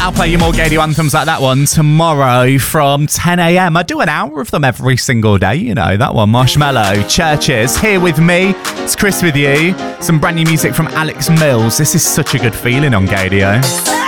I'll play you more Gadio anthems like that one tomorrow from 10 a.m. I do an hour of them every single day, you know, that one. Marshmello, Churches, here with me. It's Chris with you. Some brand new music from Alex Mills. This is such a good feeling on Gadio.